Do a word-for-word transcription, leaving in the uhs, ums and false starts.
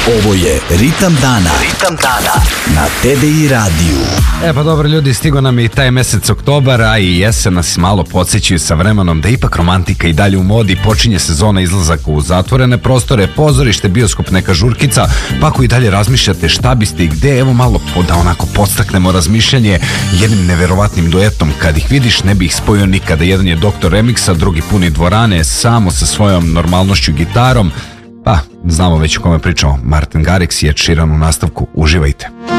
Ovo je Ritam dana. Ritam dana na T D I radiju. E pa dobro ljudi, stigo nam je i taj mesec oktobar, a i jesen nas malo podsjećaju sa vremenom da ipak romantika i dalje u modi. Počinje sezona izlazaka u zatvorene prostore, pozorište, bioskop, neka žurkica. Pa ako i dalje razmišljate šta biste i gde, evo malo da onako podstaknemo razmišljanje jednim neverovatnim duetom. Kad ih vidiš ne bi ih spojio nikada. Jedan je doktor Remiksa, drugi puni dvorane, samo sa svojom normalnošću gitarom. Pa znamo već o kome pričamo. Martin Garrix i Ed Sheeran u nastavku. Uživajte.